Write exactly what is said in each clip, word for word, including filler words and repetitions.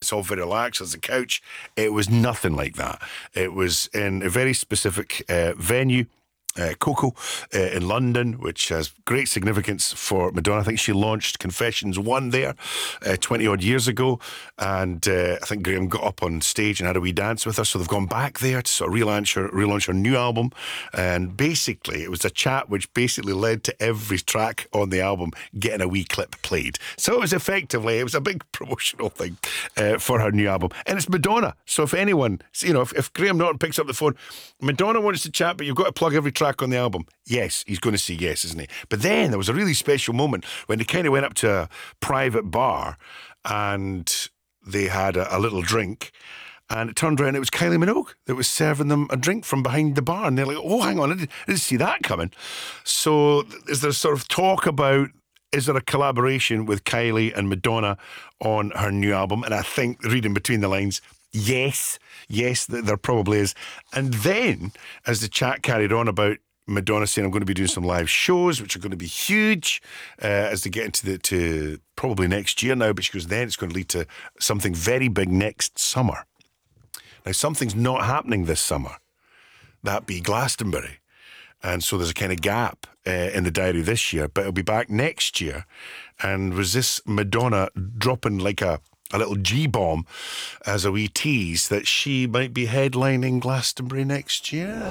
it's all very relaxed. There's a couch. It was nothing like that. It was in a very specific uh, venue. Uh, Coco uh, in London, which has great significance for Madonna. I think she launched Confessions one there uh, twenty odd years ago, and uh, I think Graham got up on stage and had a wee dance with her, so they've gone back there to sort of relaunch her, relaunch her new album. And basically it was a chat which basically led to every track on the album getting a wee clip played. So it was effectively, it was a big promotional thing uh, for her new album, and it's Madonna. So if anyone, you know, if, if Graham Norton picks up the phone, Madonna wants to chat but you've got to plug every track on the album, yes, he's going to say yes, isn't he? But then there was a really special moment when they kind of went up to a private bar and they had a, a little drink, and it turned around, it was Kylie Minogue that was serving them a drink from behind the bar, and they're like, oh, hang on, I didn't, I didn't see that coming. So is there sort of talk about, is there a collaboration with Kylie and Madonna on her new album? And I think, reading between the lines, yes, yes, there probably is. And then, as the chat carried on about Madonna saying, I'm going to be doing some live shows, which are going to be huge uh, as they get into the to probably next year now, but she goes, then it's going to lead to something very big next summer. Now, something's not happening this summer. That be Glastonbury. And so there's a kind of gap uh, in the diary this year, but it'll be back next year. And was this Madonna dropping like a a little G-bomb as a wee tease that she might be headlining Glastonbury next year?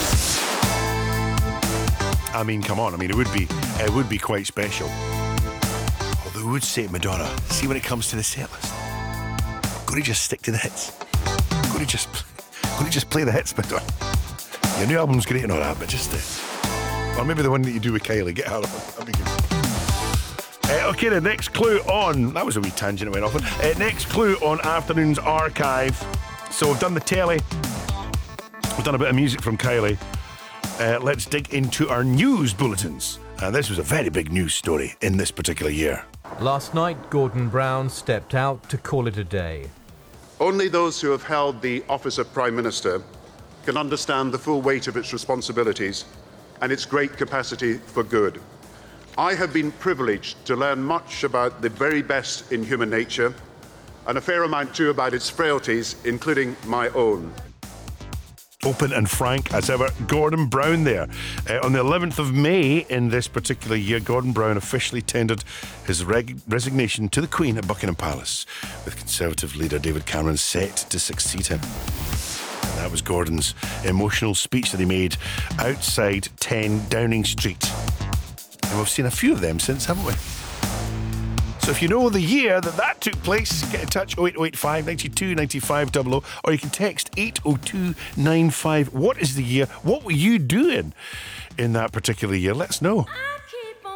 I mean, come on. I mean, it would be it would be quite special. Although I would say, Madonna, see, when it comes to the set list, got to just stick to the hits. Got to just, got to just play the hits, Madonna. Your new album's great and all that, but just uh, or maybe the one that you do with Kylie, get her on. That'd be good. Uh, okay, the next clue on... That was a wee tangent it went off on. Uh, next clue on Afternoon's Archive. So we've done the telly. We've done a bit of music from Kylie. Uh, let's dig into our news bulletins. And uh, this was a very big news story in this particular year. Last night, Gordon Brown stepped out to call it a day. Only those who have held the office of Prime Minister can understand the full weight of its responsibilities and its great capacity for good. I have been privileged to learn much about the very best in human nature, and a fair amount too about its frailties, including my own. Open and frank as ever, Gordon Brown there. Uh, on the eleventh of May in this particular year, Gordon Brown officially tendered his reg- resignation to the Queen at Buckingham Palace, with Conservative leader David Cameron set to succeed him. And that was Gordon's emotional speech that he made outside ten Downing Street. And we've seen a few of them since, haven't we? So if you know the year that that took place, get in touch, oh eight oh eight five, nine two, nine five zero zero, or you can text eight oh two nine five. What is the year? What were you doing in that particular year? Let us know.